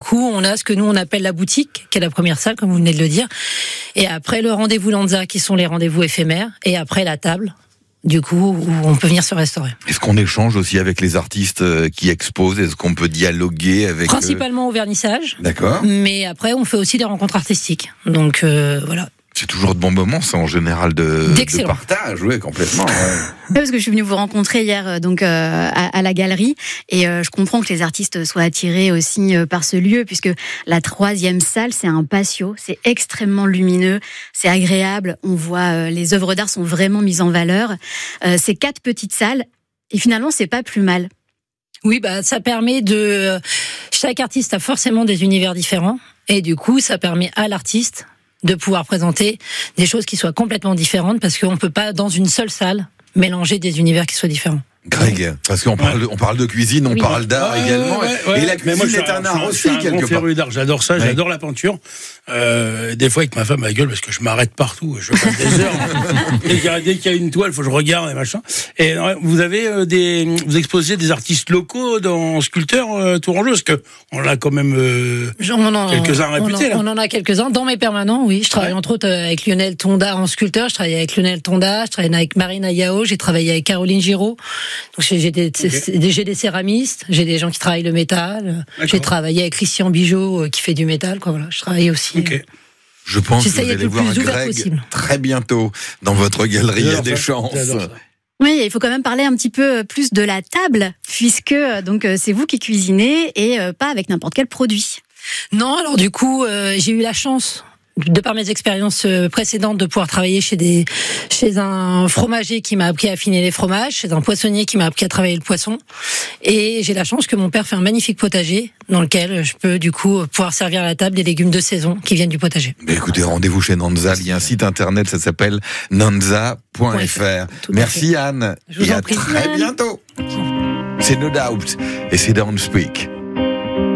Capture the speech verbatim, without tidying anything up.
coup, on a ce que nous on appelle la boutique, qui est la première salle, comme vous venez de le dire. Et après le rendez-vous Lanza, qui sont les rendez-vous éphémères. Et après la table, du coup, où on peut venir se restaurer. Est-ce qu'on échange aussi avec les artistes qui exposent ? Est-ce qu'on peut dialoguer avec Principalement euh... au vernissage. D'accord. Mais après, on fait aussi des rencontres artistiques. Donc euh, voilà. C'est toujours de bons moments, ça, en général, de, de partage, oui, complètement. Ouais. Oui, parce que je suis venue vous rencontrer hier donc, euh, à, à la galerie, et euh, je comprends que les artistes soient attirés aussi euh, par ce lieu, puisque la troisième salle, c'est un patio, c'est extrêmement lumineux, c'est agréable, on voit euh, les œuvres d'art sont vraiment mises en valeur. Euh, c'est quatre petites salles, et finalement, c'est pas plus mal. Oui, bah ça permet de... Chaque artiste a forcément des univers différents, et du coup, ça permet à l'artiste de pouvoir présenter des choses qui soient complètement différentes, parce qu'on ne peut pas, dans une seule salle, mélanger des univers qui soient différents. Greg, parce qu'on parle, ouais. on parle de cuisine, on oui. parle d'art ouais, également, ouais, ouais, et la cuisine moi, est un art aussi, quelque part. D'art. J'adore ça, ouais. j'adore la peinture. Euh, des fois, avec ma femme, ma gueule, parce que je m'arrête partout, je passe des heures. dès, qu'il y a, dès qu'il y a une toile, il faut que je regarde et machin. Et vous avez euh, des, vous exposez des artistes locaux dans Sculpteur euh, Tourangeau, parce que on a quand même euh, en, quelques-uns réputés. On en, on en a quelques-uns dans mes permanents, oui. Je travaille ouais. entre autres avec Lionel Tonda en sculpteur, je travaille avec Lionel Tonda, je travaille avec Marina Yao, j'ai travaillé avec Caroline Giraud. Donc j'ai des, okay. j'ai des céramistes, j'ai des gens qui travaillent le métal. D'accord. J'ai travaillé avec Christian Bijot qui fait du métal, quoi. Voilà, je travaille aussi. Okay. Je pense que vous allez voir Greg possible. Très bientôt dans votre galerie. Il y a des chances. Oui, il faut quand même parler un petit peu plus de la table, puisque donc c'est vous qui cuisinez et pas avec n'importe quel produit. Non, alors du coup, euh, j'ai eu la chance, de par mes expériences précédentes, de pouvoir travailler chez des chez un fromager qui m'a appris à affiner les fromages, chez un poissonnier qui m'a appris à travailler le poisson, et j'ai la chance que mon père fait un magnifique potager dans lequel je peux du coup pouvoir servir à la table des légumes de saison qui viennent du potager. Mais écoutez, rendez-vous chez Nanza, il y a un site internet, ça s'appelle nanza point f r. Merci Anne, et à très bientôt. C'est No Doubt et c'est Don't Speak.